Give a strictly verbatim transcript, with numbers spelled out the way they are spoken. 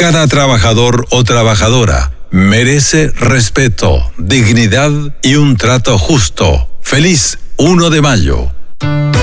Cada trabajador o trabajadora merece respeto, dignidad y un trato justo. ¡Feliz uno de mayo!